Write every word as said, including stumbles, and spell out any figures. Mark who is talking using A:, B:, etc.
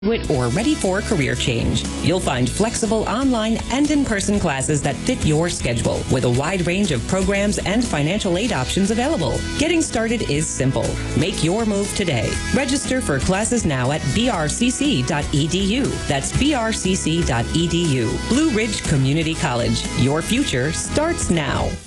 A: or ready for a career change. You'll find flexible online and in-person classes that fit your schedule with a wide range of programs and financial aid options available. Getting started is simple. Make your move today. Register for classes now at b r c c dot e d u. That's b r c c dot e d u. Blue Ridge Community College. Your future starts now.